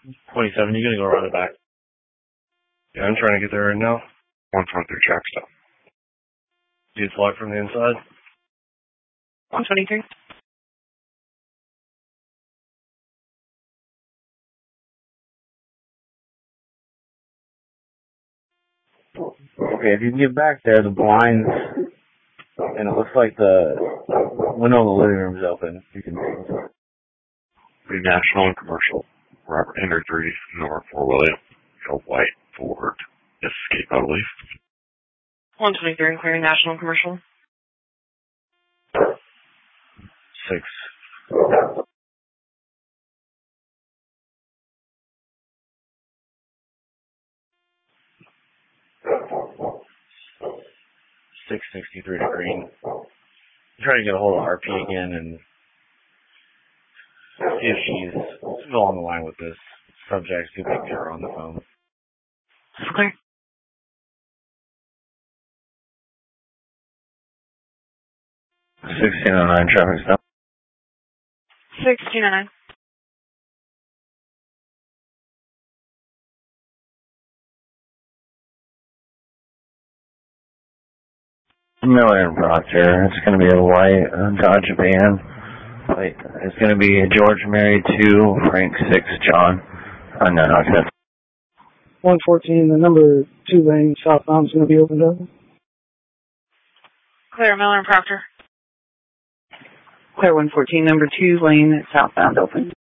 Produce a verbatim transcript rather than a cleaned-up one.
twenty-seven, you gonna go around the back? Yeah, I'm trying to get there right now. one twenty-three, track stop. Do you fly from the inside? one twenty-three. Okay, if you can get back there, the blinds, and it looks like the window in the living room is open. You can. Three National and Commercial. Robert Henry three, North four William. Go White Ford. Escape, I believe. one twenty-three, clearing National and Commercial. Six. Six sixty-three to green. I'm trying to get a hold of R P again and see if she's still on the line with this subject. See if I can get her on the phone. Clear. sixteen oh nine traffic stop. sixteen oh nine. Miller and Proctor. It's going to be a white uh, Dodge van. Wait, it's going to be George Mary two, Frank six, John. Unknown access. one fourteen, the number two lane southbound is going to be opened up. Clear, Miller and Proctor. Clear one fourteen, number two lane southbound open.